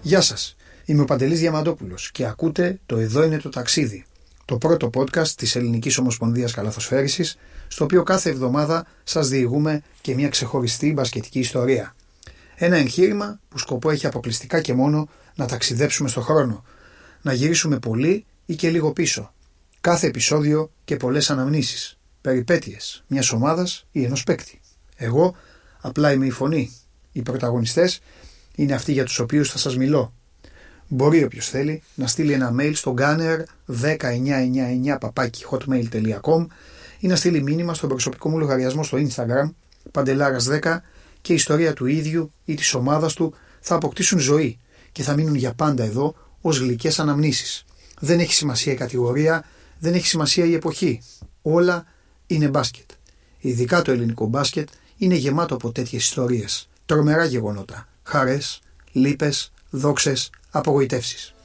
Γεια σας, είμαι ο Παντελής Διαμαντόπουλος και ακούτε το «Εδώ είναι το ταξίδι», το πρώτο podcast της Ελληνικής Ομοσπονδίας Καλαθοσφαίρισης, στο οποίο κάθε εβδομάδα σας διηγούμε και μια ξεχωριστή μπασκετική ιστορία. Ένα εγχείρημα που σκοπό έχει αποκλειστικά και μόνο να ταξιδέψουμε στον χρόνο, να γυρίσουμε πολύ ή και λίγο πίσω. Κάθε επεισόδιο και πολλές αναμνήσεις, περιπέτειες μιας ομάδας ή ενός παίκτη. Εγώ απλά είμαι η φωνή. Οι πρωταγωνιστές είναι αυτοί για τους οποίους θα σας μιλώ. Μπορεί όποιος θέλει να στείλει ένα mail στο gunner10999@hotmail.com ή να στείλει μήνυμα στον προσωπικό μου λογαριασμό στο Instagram Παντελάρας10 και η ιστορία του ίδιου ή της ομάδας του θα αποκτήσουν ζωή και θα μείνουν για πάντα εδώ ως γλυκές αναμνήσεις. Δεν έχει σημασία η κατηγορία, δεν έχει σημασία η εποχή. Όλα είναι μπάσκετ. Ειδικά το ελληνικό μπάσκετ είναι γεμάτο από τέτοιες ιστορίες. Τρομερά γεγονότα, χαρές, λύπες, δόξες, απογοητεύσεις.